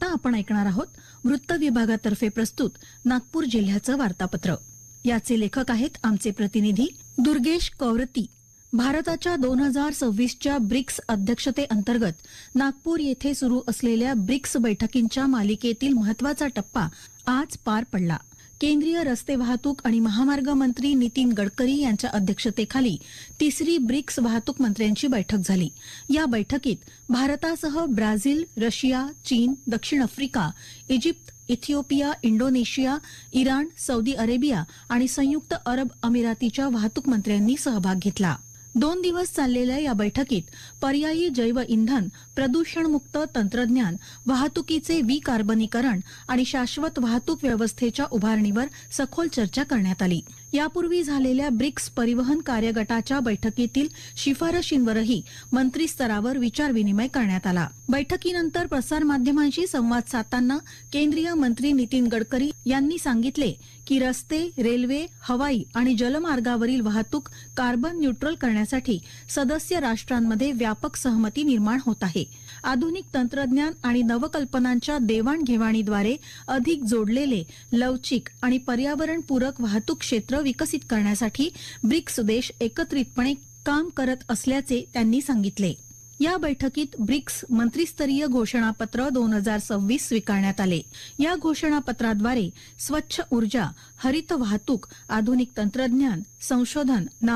आता आपण ऐकणार आहोत वृत्त विभागातर्फे प्रस्तुत नागपूर जिल्ह्याचं वार्तापत्र. याचे लेखक आहेत आमचे प्रतिनिधी दुर्गेश कौरती. भारताच्या 2026च्या ब्रिक्स अध्यक्षतेअंतर्गत नागपूर येथे सुरू असलेल्या ब्रिक्स बैठकींच्या मालिकेतील महत्वाचा टप्पा आज पार पडला. केंद्रीय रस्ते वाहतूक आणि महामार्ग मंत्री नितीन गडकरी यांच्या अध्यक्षतेखाली तिसरी ब्रिक्स वाहतूक मंत्र्यांची बैठक झाली. या बैठकीत भारतासह ब्राझील, रशिया, चीन, दक्षिण Africa, Egypt, Ethiopia, Indonesia, Iran, Saudi Arabia आणि संयुक्त अरब अमिरातीच्या वाहतूक मंत्र्यांनी सहभाग घेतला. 2 दिवस चाललेल्या या बैठकीत पर्यायी जैव इंधन, प्रदूषणमुक्त तंत्रज्ञान, वाहतुकीचे विकार्बनीकरण आणि शाश्वत वाहतूक व्यवस्थेच्या उभारणीवर सखोल चर्चा करण्यात आली. यापूर्वी झालेल्या ब्रिक्स परिवहन कार्यगटाच्या बैठकीतील शिफारशींवरही मंत्री स्तरावर विचारविनिमय करण्यात आला. बैठकीनंतर प्रसारमाध्यमांशी संवाद साधताना केंद्रीय मंत्री नितीन गडकरी यांनी सांगितले की रस्ते, रेल्वे, हवाई आणि जलमार्गावरील वाहतूक कार्बन न्यूट्रल करण्यासाठी सदस्य राष्ट्रांमध्ये व्यापक सहमती निर्माण होत आहे. आधुनिक तंत्रज्ञान आणि नवकल्पनांच्या देवाणघेवाणीद्वारे अधिक जोडलेले, लवचिक आणि पर्यावरणपूरक वाहतूक क्षेत्र विकसित करण्यासाठी ब्रिक्स देश एकत्रितपणे काम करत असल्याचे त्यांनी सांगितले. या बैठकीत ब्रिक्स मंत्रिस्तरीय घोषणापत्र 2026 स्वीकारण्यात आले. या घोषणापत्राद्वारे स्वच्छ ऊर्जा, हरित वाहतूक, आधुनिक तंत्रज्ञान, संशोधन,